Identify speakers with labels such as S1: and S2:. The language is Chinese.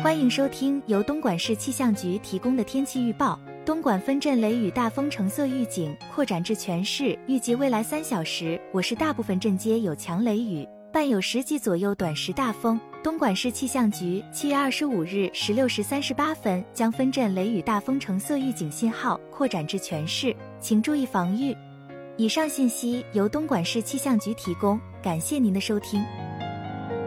S1: 欢迎收听由东莞市气象局提供的天气预报。东莞分阵雷雨大风橙色预警扩展至全市，预计未来3小时，我市大部分镇街有强雷雨，伴有10级左右短时大风。东莞市气象局7月25日16时38分将分阵雷雨大风橙色预警信号扩展至全市，请注意防御。以上信息由东莞市气象局提供，感谢您的收听。